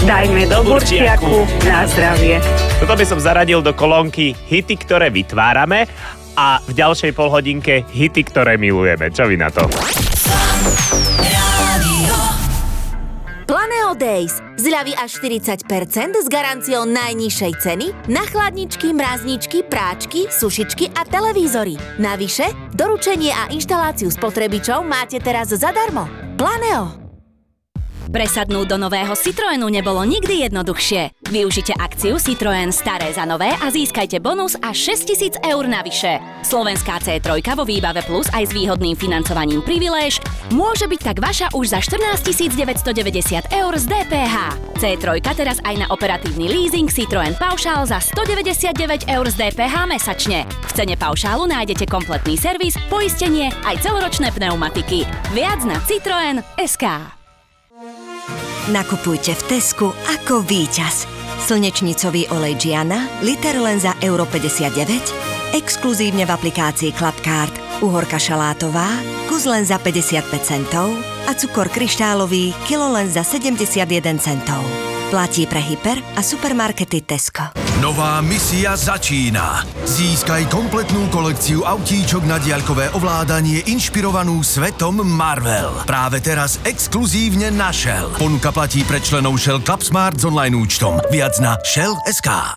Dajme do burčiaku na zdravie. Toto by som zaradil do kolónky hity, ktoré vytvárame a v ďalšej polhodinke hity, ktoré milujeme. Čo vy na to? Planeo Days. Zľavy až 40% s garanciou najnižšej ceny na chladničky, mrazničky, práčky, sušičky a televízory. Navyše, doručenie a inštaláciu spotrebičov máte teraz zadarmo. Planeo. Presadnúť do nového Citroenu nebolo nikdy jednoduchšie. Využite akciu Citroen staré za nové a získajte bonus až 6 000 eur navyše. Slovenská C3 vo výbave plus aj s výhodným financovaním priviléž môže byť tak vaša už za 14 990 eur z DPH. C3 teraz aj na operatívny leasing Citroen paušál za 199 eur z DPH mesačne. V cene paušálu nájdete kompletný servis, poistenie aj celoročné pneumatiky. Viac na Citroen.sk. Nakupujte v Tesku ako víťaz. Slnečnicový olej Gianna, liter len za euro 59, exkluzívne v aplikácii Clubcard, uhorka šalátová, kus len za 55 centov a cukor kryštálový, kilo len za 71 centov. Platí pre hyper a supermarkety Tesco. Nová misia začína. Získaj kompletnú kolekciu autíčok na diaľkové ovládanie inšpirovanú svetom Marvel. Práve teraz exkluzívne na Shell. Ponuka platí pre členov Shell Club Smart s online účtom. Viac na Shell.sk.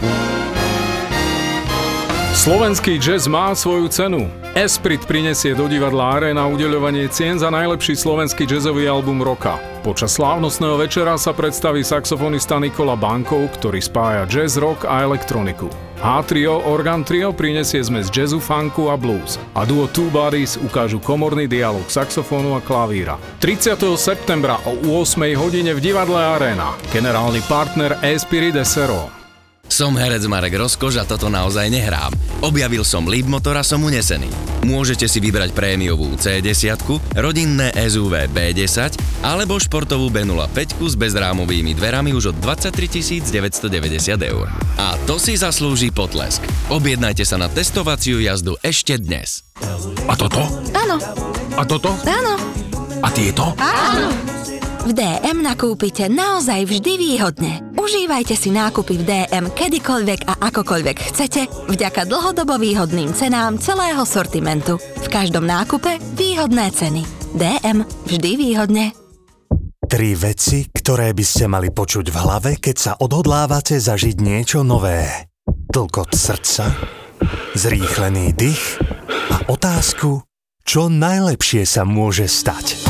Slovenský jazz má svoju cenu. Esprit prinesie do divadla Arena udeľovanie cien za najlepší slovenský jazzový album roka. Počas slávnostného večera sa predstaví saxofonista Nikola Bankov, ktorý spája jazz, rock a elektroniku. H-trio Organ Trio prinesie zmes jazzu, funku a blues. A duo Two Bodies ukážu komorný dialog saxofónu a klavíra. 30. septembra o 8 hodine v divadle Arena. Generálny partner Esprit de Sero. Som herec Marek Rozkoš a toto naozaj nehrám. Objavil som Leapmotor a som unesený. Môžete si vybrať prémiovú C10, rodinné SUV B10 alebo športovú B05 s bezrámovými dverami už od 23 990 eur. A to si zaslúži potlesk. Objednajte sa na testovaciu jazdu ešte dnes. A toto? Áno. A toto? Áno. A tieto? Áno. V DM nakúpite naozaj vždy výhodne. Užívajte si nákupy v DM kedykoľvek a akokoľvek chcete vďaka dlhodobo výhodným cenám celého sortimentu. V každom nákupe výhodné ceny. DM vždy výhodne. 3 veci, ktoré by ste mali počuť v hlave, keď sa odhodlávate zažiť niečo nové. Tlkot srdca, zrýchlený dych a otázku, čo najlepšie sa môže stať.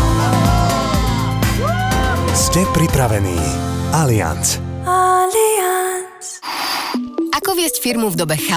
Ste pripravení? Allianz. Ako viesť firmu v dobe